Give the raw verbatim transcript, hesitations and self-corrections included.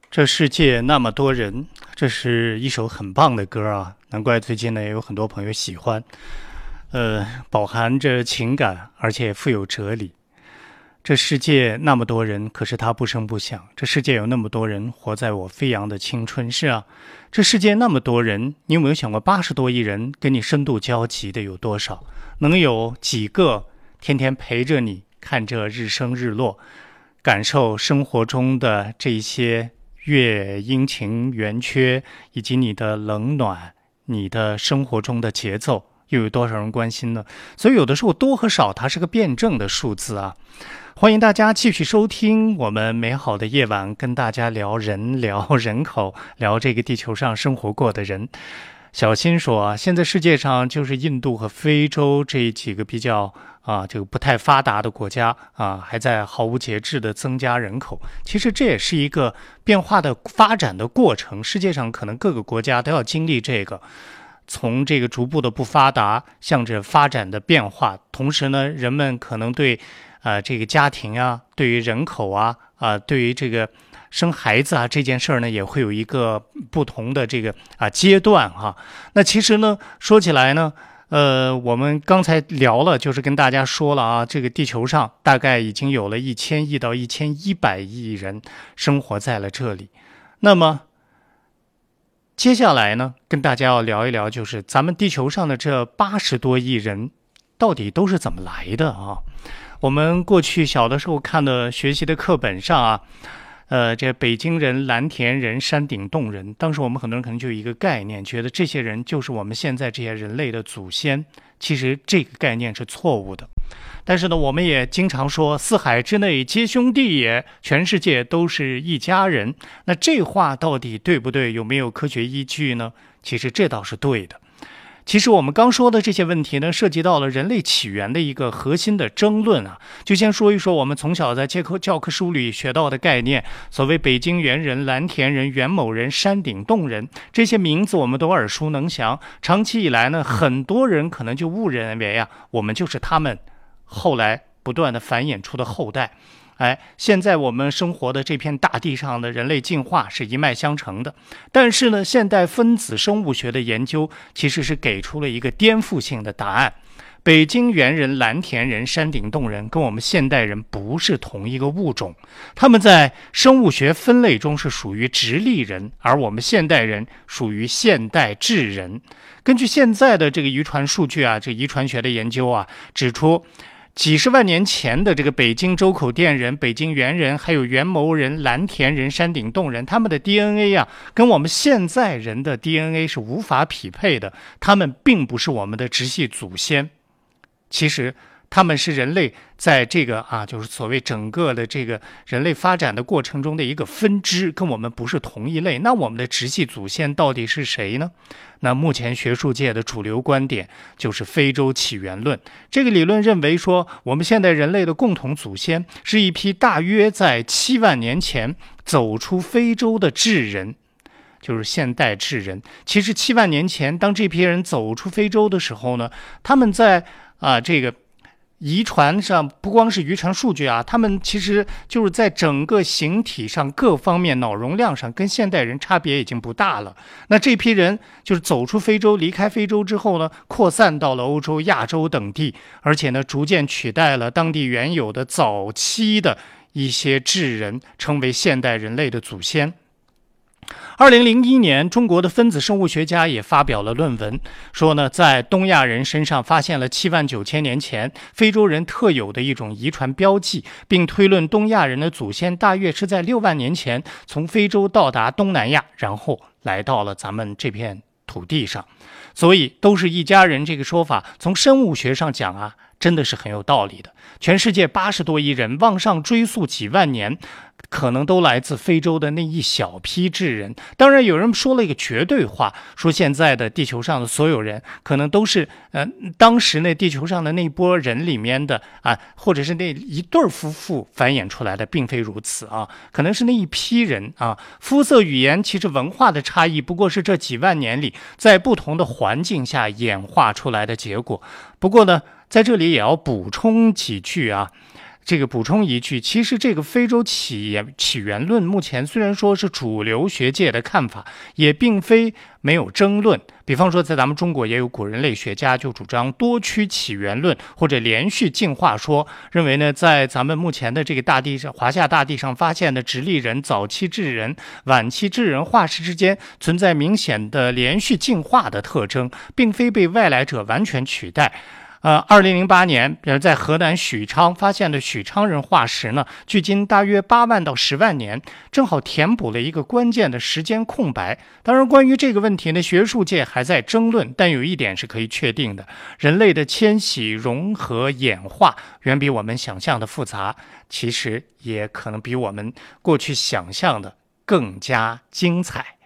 这世界那么多人，这是一首很棒的歌啊，难怪最近呢也有很多朋友喜欢。呃，饱含着情感，而且富有哲理。这世界那么多人，可是他不声不响。这世界有那么多人活在我飞扬的青春，是啊，这世界那么多人，你有没有想过，八十多亿人跟你深度交集的有多少？能有几个天天陪着你，看着日升日落，感受生活中的这些月阴晴圆缺，以及你的冷暖，你的生活中的节奏，又有多少人关心呢？所以有的时候多和少它是个辩证的数字啊。欢迎大家继续收听我们美好的夜晚，跟大家聊人，聊人口，聊这个地球上生活过的人。小新说啊，现在世界上就是印度和非洲这几个比较啊这个不太发达的国家啊，还在毫无节制的增加人口。其实这也是一个变化的发展的过程，世界上可能各个国家都要经历这个。从这个逐步的不发达向着发展的变化，同时呢，人们可能对呃这个家庭啊，对于人口啊啊、呃，对于这个生孩子啊这件事儿呢，也会有一个不同的这个啊阶段哈、啊。那其实呢，说起来呢，呃，我们刚才聊了，就是跟大家说了啊，这个地球上大概已经有了一千亿到一千一百亿人生活在了这里。那么接下来呢，跟大家要聊一聊，就是咱们地球上的这八十多亿人，到底都是怎么来的啊？我们过去小的时候看的学习的课本上啊，呃，这北京人、蓝田人、山顶洞人，当时我们很多人可能就有一个概念，觉得这些人就是我们现在这些人类的祖先。其实这个概念是错误的。但是呢，我们也经常说四海之内皆兄弟也，全世界都是一家人。那这话到底对不对？有没有科学依据呢？其实这倒是对的。其实我们刚说的这些问题呢，涉及到了人类起源的一个核心的争论啊。就先说一说我们从小在教科教科书里学到的概念，所谓北京猿人、蓝田人、元谋人、山顶洞人，这些名字我们都耳熟能详。长期以来呢，很多人可能就误认为啊，我们就是他们后来不断的繁衍出的后代。哎，现在我们生活的这片大地上的人类进化是一脉相承的，但是呢，现代分子生物学的研究其实是给出了一个颠覆性的答案：北京猿人、蓝田人、山顶洞人跟我们现代人不是同一个物种，他们在生物学分类中是属于直立人，而我们现代人属于现代智人。根据现在的这个遗传数据啊，这遗传学的研究啊，指出几十万年前的这个北京周口店人、北京猿人，还有元谋人、蓝田人、山顶洞人，他们的 D N A 啊，跟我们现在人的 D N A 是无法匹配的。他们并不是我们的直系祖先，其实他们是人类在这个啊，就是所谓整个的这个人类发展的过程中的一个分支，跟我们不是同一类。那我们的直系祖先到底是谁呢？那目前学术界的主流观点就是非洲起源论。这个理论认为说，我们现代人类的共同祖先是一批大约在七万年前走出非洲的智人，就是现代智人。其实七万年前，当这批人走出非洲的时候呢，他们在啊这个遗传上不光是遗传数据啊，他们其实就是在整个形体上各方面脑容量上跟现代人差别已经不大了。那这批人就是走出非洲，离开非洲之后呢，扩散到了欧洲、亚洲等地，而且呢逐渐取代了当地原有的早期的一些智人，成为现代人类的祖先。二零零一年，中国的分子生物学家也发表了论文，说呢，在东亚人身上发现了七万九千年前非洲人特有的一种遗传标记，并推论东亚人的祖先大约是在六万年前从非洲到达东南亚，然后来到了咱们这片土地上。所以都是一家人这个说法，从生物学上讲啊，真的是很有道理的。全世界八十多亿人，往上追溯几万年，可能都来自非洲的那一小批智人。当然有人说了一个绝对话，说现在的地球上的所有人可能都是呃当时那地球上的那波人里面的啊，或者是那一对夫妇繁衍出来的，并非如此啊，可能是那一批人啊。肤色、语言，其实文化的差异不过是这几万年里在不同的环境下演化出来的结果。不过呢，在这里也要补充几句啊。 这个补充一句，其实这个非洲起源起源论目前虽然说是主流学界的看法，也并非没有争论。比方说，在咱们中国也有古人类学家就主张多区起源论或者连续进化说，认为呢，在咱们目前的这个大地上，华夏大地上发现的直立人、早期智人、晚期智人化石之间存在明显的连续进化的特征，并非被外来者完全取代。呃，二零零八年，在河南许昌发现的许昌人化石呢，距今大约八万到十万年，正好填补了一个关键的时间空白。当然，关于这个问题呢，学术界还在争论，但有一点是可以确定的：人类的迁徙、融合、演化远比我们想象的复杂，其实也可能比我们过去想象的更加精彩。